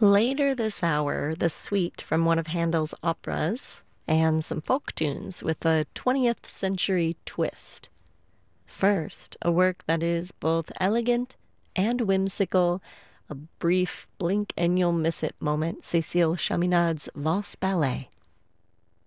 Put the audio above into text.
Later this hour, the suite from one of Handel's operas and some folk tunes with a 20th century twist. First, a work that is both elegant and whimsical, a brief blink and you'll miss it moment, Cécile Chaminade's Valse Ballet.